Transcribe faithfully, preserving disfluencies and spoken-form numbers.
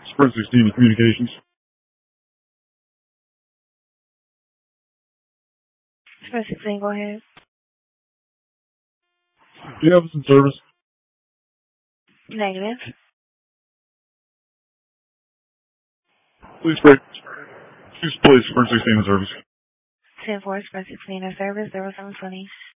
Sprint sixteen with communications. Sprint sixteen, go ahead. Do you have us in service? Negative. Please break. Please place Sprint sixteen in service. ten four, Sprint sixteen in service, zero seven twenty.